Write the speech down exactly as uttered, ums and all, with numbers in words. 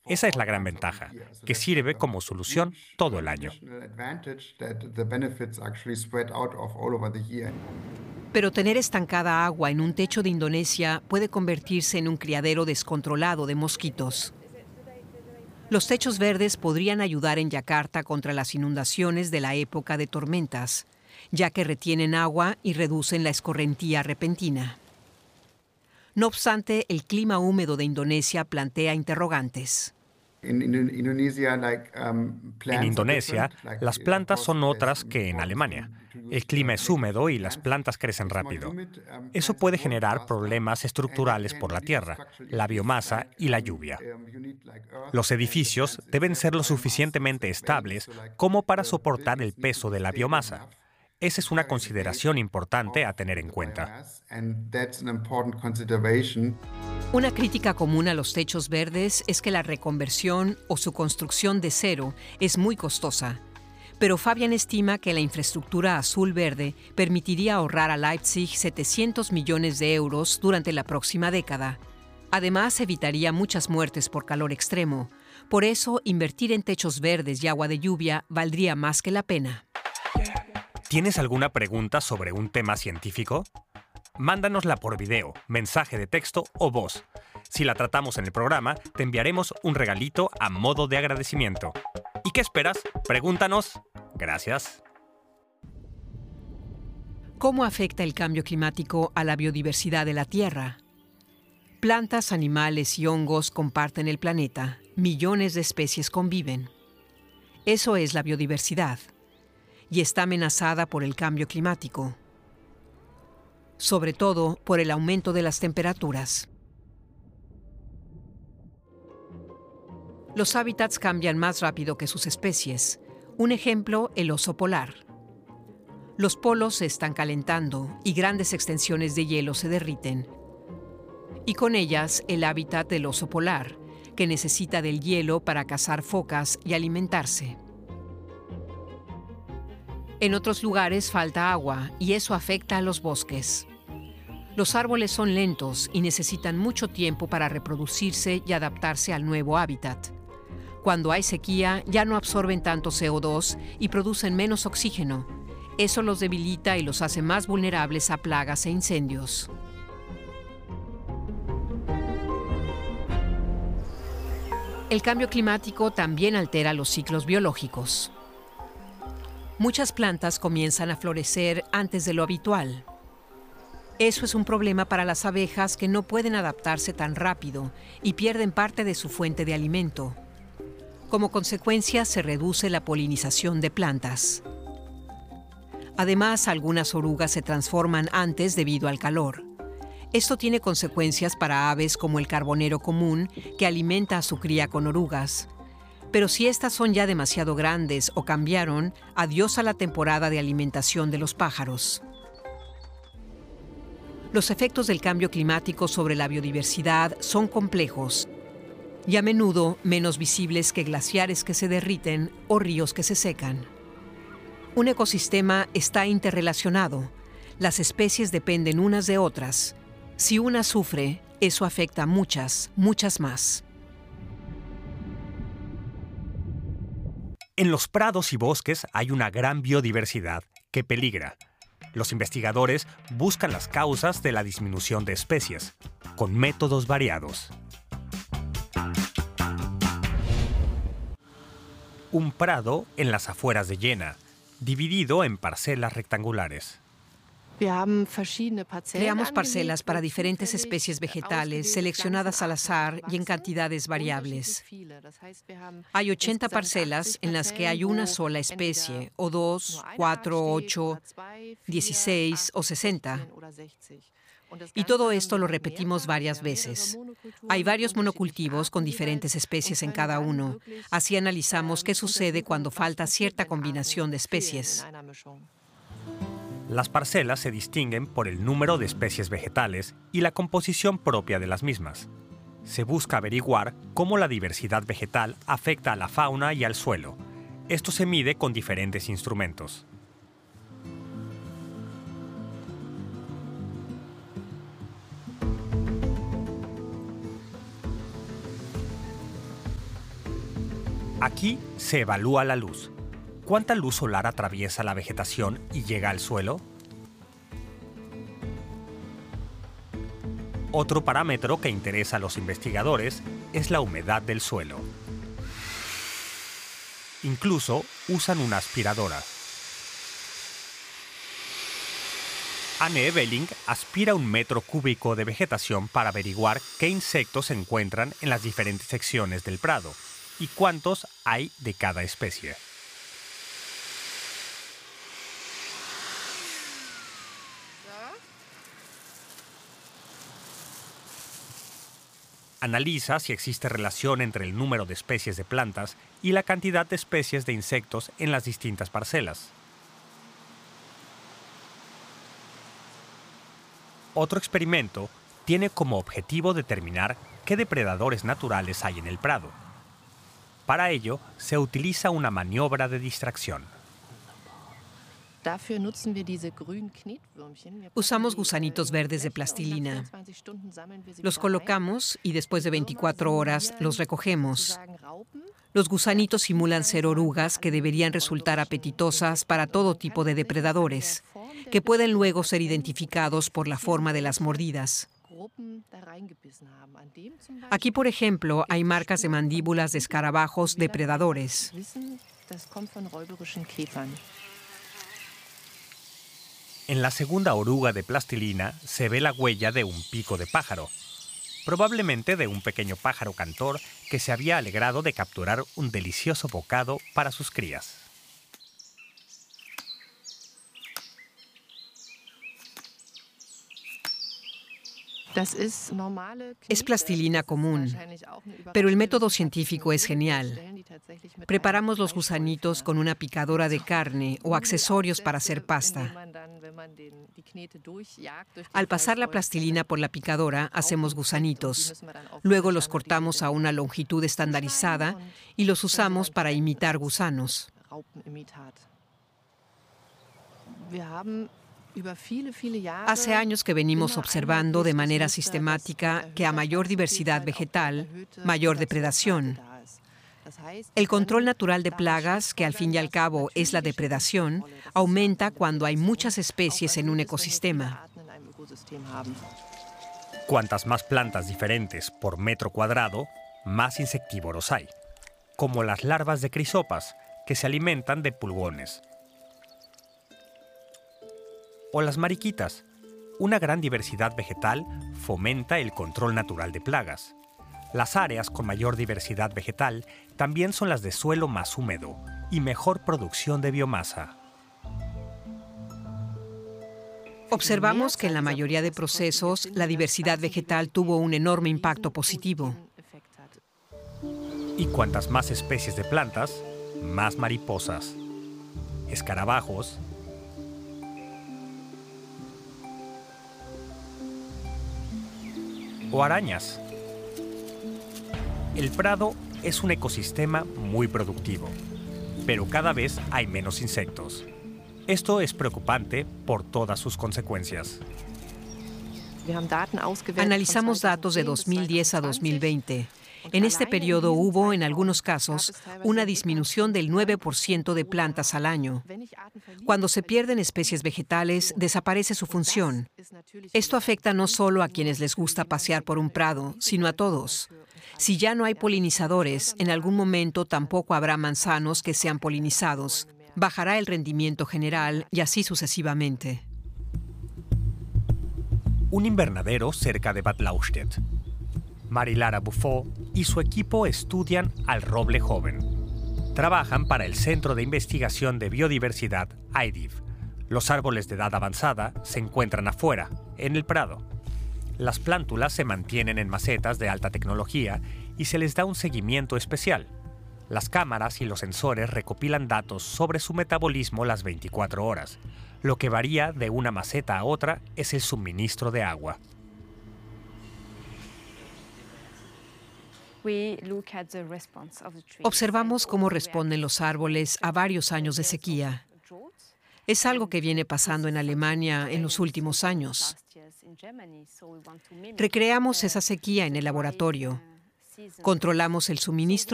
Esa es la gran ventaja, que sirve como solución todo el año. Pero tener estancada agua en un techo de Indonesia puede convertirse en un criadero descontrolado de mosquitos. Los techos verdes podrían ayudar en Yakarta contra las inundaciones de la época de tormentas, ya que retienen agua y reducen la escorrentía repentina. No obstante, el clima húmedo de Indonesia plantea interrogantes. En Indonesia, las plantas son otras que en Alemania. El clima es húmedo y las plantas crecen rápido. Eso puede generar problemas estructurales por la tierra, la biomasa y la lluvia. Los edificios deben ser lo suficientemente estables como para soportar el peso de la biomasa. Esa es una consideración importante a tener en cuenta. Una crítica común a los techos verdes es que la reconversión o su construcción de cero es muy costosa. Pero Fabian estima que la infraestructura azul-verde permitiría ahorrar a Leipzig setecientos millones de euros durante la próxima década. Además, evitaría muchas muertes por calor extremo. Por eso, invertir en techos verdes y agua de lluvia valdría más que la pena. ¿Tienes alguna pregunta sobre un tema científico? Mándanosla por video, mensaje de texto o voz. Si la tratamos en el programa, te enviaremos un regalito a modo de agradecimiento. ¿Y qué esperas? Pregúntanos. Gracias. ¿Cómo afecta el cambio climático a la biodiversidad de la Tierra? Plantas, animales y hongos comparten el planeta. Millones de especies conviven. Eso es la biodiversidad. Y está amenazada por el cambio climático, sobre todo por el aumento de las temperaturas. Los hábitats cambian más rápido que sus especies. Un ejemplo, el oso polar. Los polos se están calentando y grandes extensiones de hielo se derriten. Y con ellas el hábitat del oso polar, que necesita del hielo para cazar focas y alimentarse. En otros lugares falta agua y eso afecta a los bosques. Los árboles son lentos y necesitan mucho tiempo para reproducirse y adaptarse al nuevo hábitat. Cuando hay sequía, ya no absorben tanto C O dos y producen menos oxígeno. Eso los debilita y los hace más vulnerables a plagas e incendios. El cambio climático también altera los ciclos biológicos. Muchas plantas comienzan a florecer antes de lo habitual. Eso es un problema para las abejas que no pueden adaptarse tan rápido y pierden parte de su fuente de alimento. Como consecuencia, se reduce la polinización de plantas. Además, algunas orugas se transforman antes debido al calor. Esto tiene consecuencias para aves como el carbonero común, que alimenta a su cría con orugas. Pero si estas son ya demasiado grandes o cambiaron, adiós a la temporada de alimentación de los pájaros. Los efectos del cambio climático sobre la biodiversidad son complejos y a menudo menos visibles que glaciares que se derriten o ríos que se secan. Un ecosistema está interrelacionado. Las especies dependen unas de otras. Si una sufre, eso afecta a muchas, muchas más. En los prados y bosques hay una gran biodiversidad que peligra. Los investigadores buscan las causas de la disminución de especies, con métodos variados. Un prado en las afueras de Jena, dividido en parcelas rectangulares. Creamos parcelas para diferentes especies vegetales, seleccionadas al azar y en cantidades variables. Hay ochenta parcelas en las que hay una sola especie, o dos, cuatro, ocho, dieciséis o sesenta. Y todo esto lo repetimos varias veces. Hay varios monocultivos con diferentes especies en cada uno. Así analizamos qué sucede cuando falta cierta combinación de especies. Las parcelas se distinguen por el número de especies vegetales y la composición propia de las mismas. Se busca averiguar cómo la diversidad vegetal afecta a la fauna y al suelo. Esto se mide con diferentes instrumentos. Aquí se evalúa la luz. ¿Cuánta luz solar atraviesa la vegetación y llega al suelo? Otro parámetro que interesa a los investigadores es la humedad del suelo. Incluso usan una aspiradora. Anne Eveling aspira un metro cúbico de vegetación para averiguar qué insectos se encuentran en las diferentes secciones del prado y cuántos hay de cada especie. Analiza si existe relación entre el número de especies de plantas y la cantidad de especies de insectos en las distintas parcelas. Otro experimento tiene como objetivo determinar qué depredadores naturales hay en el prado. Para ello, se utiliza una maniobra de distracción. Usamos gusanitos verdes de plastilina. Los colocamos y después de veinticuatro horas los recogemos. Los gusanitos simulan ser orugas que deberían resultar apetitosas para todo tipo de depredadores, que pueden luego ser identificados por la forma de las mordidas. Aquí, por ejemplo, hay marcas de mandíbulas de escarabajos depredadores. En la segunda oruga de plastilina se ve la huella de un pico de pájaro, probablemente de un pequeño pájaro cantor que se había alegrado de capturar un delicioso bocado para sus crías. Es plastilina común, pero el método científico es genial. Preparamos los gusanitos con una picadora de carne o accesorios para hacer pasta. Al pasar la plastilina por la picadora, hacemos gusanitos. Luego los cortamos a una longitud estandarizada y los usamos para imitar gusanos. Hace años que venimos observando de manera sistemática que a mayor diversidad vegetal, mayor depredación. El control natural de plagas, que al fin y al cabo es la depredación, aumenta cuando hay muchas especies en un ecosistema. Cuantas más plantas diferentes por metro cuadrado, más insectívoros hay, como las larvas de crisopas, que se alimentan de pulgones. O las mariquitas. Una gran diversidad vegetal fomenta el control natural de plagas. Las áreas con mayor diversidad vegetal también son las de suelo más húmedo y mejor producción de biomasa. Observamos que en la mayoría de procesos la diversidad vegetal tuvo un enorme impacto positivo. Y cuantas más especies de plantas, más mariposas, escarabajos, o arañas. El prado es un ecosistema muy productivo, pero cada vez hay menos insectos. Esto es preocupante por todas sus consecuencias. Analizamos datos de dos mil diez a dos mil veinte. En este periodo hubo, en algunos casos, una disminución del nueve por ciento de plantas al año. Cuando se pierden especies vegetales, desaparece su función. Esto afecta no solo a quienes les gusta pasear por un prado, sino a todos. Si ya no hay polinizadores, en algún momento tampoco habrá manzanos que sean polinizados. Bajará el rendimiento general y así sucesivamente. Un invernadero cerca de Bad Lauchstädt. Marilara Buffo y su equipo estudian al roble joven. Trabajan para el Centro de Investigación de Biodiversidad I D I V. Los árboles de edad avanzada se encuentran afuera, en el prado. Las plántulas se mantienen en macetas de alta tecnología y se les da un seguimiento especial. Las cámaras y los sensores recopilan datos sobre su metabolismo las veinticuatro horas. Lo que varía de una maceta a otra es el suministro de agua. Observamos cómo responden los árboles a varios años de sequía. Es algo que viene pasando en Alemania en los últimos años. Recreamos esa sequía en el laboratorio. Controlamos el suministro